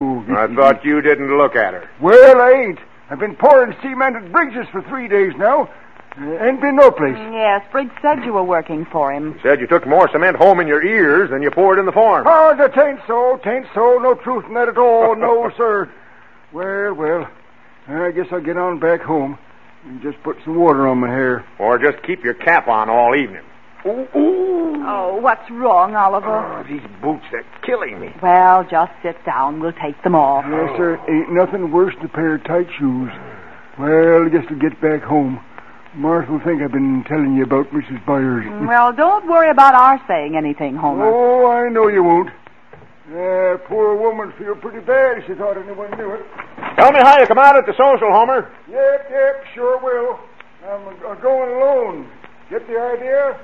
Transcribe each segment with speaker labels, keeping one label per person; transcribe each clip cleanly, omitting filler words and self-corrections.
Speaker 1: I thought you didn't look at her.
Speaker 2: Well, I ain't. I've been pouring cement at Briggs's for 3 days now. Ain't been no place.
Speaker 3: Yes, Briggs said you were working for him.
Speaker 1: He said you took more cement home in your ears than you poured in the farm.
Speaker 2: Oh, that ain't so. Tain't so. No truth in that at all. No, sir. Well. I guess I'll get on back home and just put some water on my hair.
Speaker 1: Or just keep your cap on all evening. Ooh.
Speaker 3: Oh, what's wrong, Oliver?
Speaker 1: Oh, these boots, they're killing me.
Speaker 3: Well, just sit down. We'll take them off.
Speaker 2: Yes, sir. Ain't nothing worse than a pair of tight shoes. Well, I guess I'll get back home. Martha will think I've been telling you about Mrs. Byers.
Speaker 3: Well, don't worry about our saying anything, Homer.
Speaker 2: Oh, I know you won't. Poor woman feel pretty bad if she thought anyone knew it.
Speaker 1: Tell me how you come out at the social, Homer.
Speaker 2: Yep, sure will. I'm going alone. Get the idea?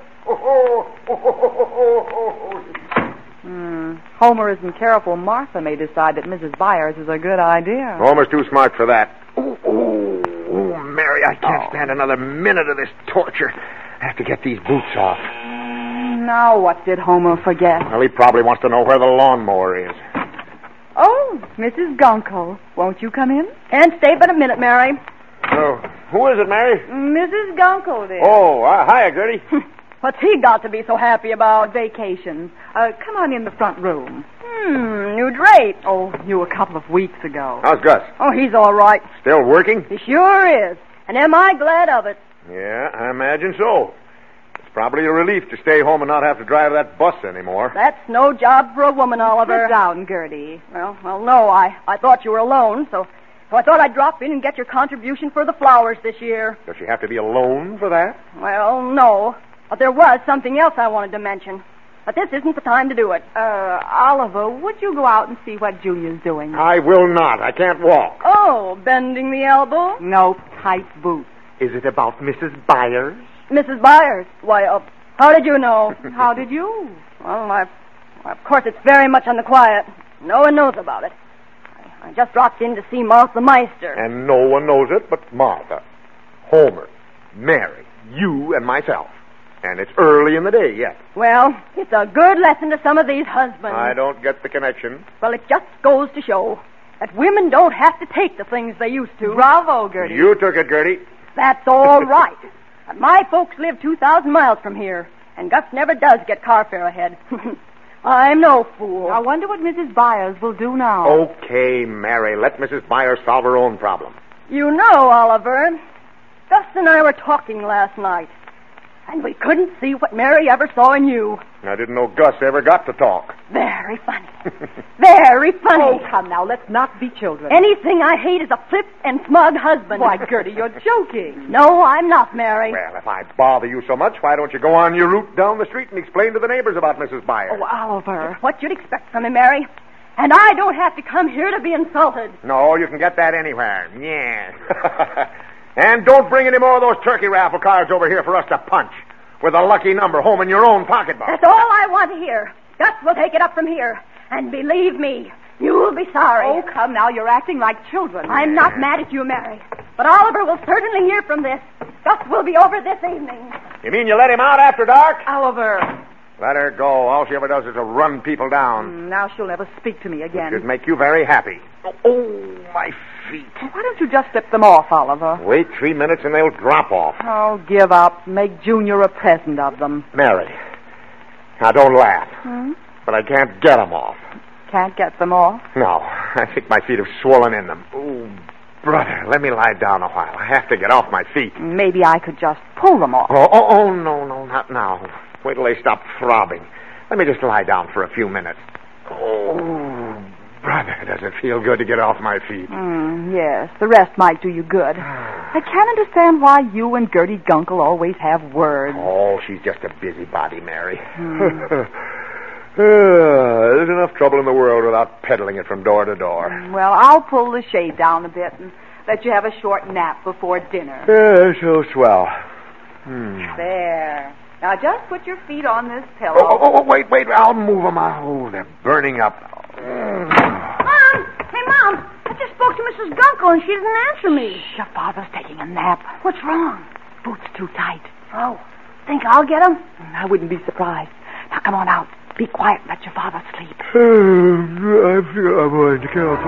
Speaker 3: Homer isn't careful. Martha may decide that Mrs. Byers is a good idea.
Speaker 1: Homer's too smart for that. Oh, Mary, I can't stand another minute of this torture. I have to get these boots off.
Speaker 3: Now, what did Homer forget?
Speaker 1: Well, he probably wants to know where the lawnmower is.
Speaker 3: Oh, Mrs. Gunkel. Won't you come in?
Speaker 4: Can't stay but a minute, Mary.
Speaker 1: Oh, who is it, Mary?
Speaker 3: Mrs. Gunkel, dear.
Speaker 1: Oh, hiya, Gertie.
Speaker 4: What's he got to be so happy about?
Speaker 3: Vacations. Come on in the front room.
Speaker 4: New drape.
Speaker 3: Oh, new a couple of weeks ago.
Speaker 1: How's Gus?
Speaker 4: Oh, he's all right.
Speaker 1: Still working?
Speaker 4: He sure is. And am I glad of it?
Speaker 1: Yeah, I imagine so. It's probably a relief to stay home and not have to drive that bus anymore.
Speaker 4: That's no job for a woman, Oliver.
Speaker 3: Sit down, Gertie.
Speaker 4: Well, no, I thought you were alone, so I thought I'd drop in and get your contribution for the flowers this year.
Speaker 1: Does she have to be alone for that?
Speaker 4: Well, no. But there was something else I wanted to mention. But this isn't the time to do it.
Speaker 3: Oliver, would you go out and see what Junior's doing?
Speaker 1: I will not. I can't walk.
Speaker 4: Oh, bending the elbow?
Speaker 3: No, tight boots.
Speaker 1: Is it about Mrs. Byers?
Speaker 4: Mrs. Byers? Why, how did you know?
Speaker 3: How did you?
Speaker 4: Well, of course, it's very much on the quiet. No one knows about it. I just dropped in to see Martha Meister.
Speaker 1: And no one knows it but Martha, Homer, Mary, you, and myself. And it's early in the day yet.
Speaker 4: Well, it's a good lesson to some of these husbands.
Speaker 1: I don't get the connection.
Speaker 4: Well, it just goes to show that women don't have to take the things they used to.
Speaker 3: Bravo, Gertie.
Speaker 1: You took it, Gertie.
Speaker 4: That's all right. But my folks live 2,000 miles from here, and Gus never does get car fare ahead. I'm no fool.
Speaker 3: I wonder what Mrs. Byers will do now.
Speaker 1: Okay, Mary, let Mrs. Byers solve her own problem.
Speaker 4: You know, Oliver, Gus and I were talking last night, and we couldn't see what Mary ever saw in you.
Speaker 1: I didn't know Gus ever got to talk.
Speaker 4: Very funny. Very funny.
Speaker 3: Oh, come now, let's not be children.
Speaker 4: Anything I hate is a flip and smug husband.
Speaker 3: Why, Gertie, you're joking.
Speaker 4: No, I'm not, Mary.
Speaker 1: Well, if I bother you so much, why don't you go on your route down the street and explain to the neighbors about Mrs. Byers?
Speaker 3: Oh, Oliver.
Speaker 4: What you'd expect from me, Mary. And I don't have to come here to be insulted.
Speaker 1: No, you can get that anywhere. Yeah. And don't bring any more of those turkey raffle cards over here for us to punch. With a lucky number home in your own pocketbook.
Speaker 4: That's all I want to hear. Gus will take it up from here. And believe me, you'll be sorry.
Speaker 3: Oh, come now, you're acting like children.
Speaker 4: I'm not mad at you, Mary. But Oliver will certainly hear from this. Gus will be over this evening.
Speaker 1: You mean you let him out after dark?
Speaker 3: Oliver.
Speaker 1: Let her go. All she ever does is to run people down.
Speaker 3: Now she'll never speak to me again.
Speaker 1: It should make you very happy. Oh, my feet.
Speaker 3: Why don't you just slip them off, Oliver?
Speaker 1: Wait 3 minutes and they'll drop off.
Speaker 3: Oh, give up. Make Junior a present of them.
Speaker 1: Mary, now don't laugh. But I can't get them off.
Speaker 3: Can't get them off?
Speaker 1: No, I think my feet have swollen in them. Oh, brother, let me lie down a while. I have to get off my feet.
Speaker 3: Maybe I could just pull them off.
Speaker 1: Oh, no, not now. Wait till they stop throbbing. Let me just lie down for a few minutes. Oh, brother, does it feel good to get off my feet?
Speaker 3: Yes, the rest might do you good. I can't understand why you and Gertie Gunkel always have words.
Speaker 1: Oh, she's just a busybody, Mary. There's enough trouble in the world without peddling it from door to door.
Speaker 3: Well, I'll pull the shade down a bit and let you have a short nap before dinner.
Speaker 1: So swell.
Speaker 3: There. Now, just put your feet on this pillow.
Speaker 1: Oh, wait. I'll move them. Oh, they're burning up.
Speaker 4: Mom! Hey, Mom! I just spoke to Mrs. Gunkel and she didn't answer me.
Speaker 3: Your father's taking a nap.
Speaker 4: What's wrong?
Speaker 3: Boots too tight.
Speaker 4: Oh, think I'll get him?
Speaker 3: I wouldn't be surprised. Now, come on out. Be quiet and let your father sleep.
Speaker 2: I feel I'm going to kill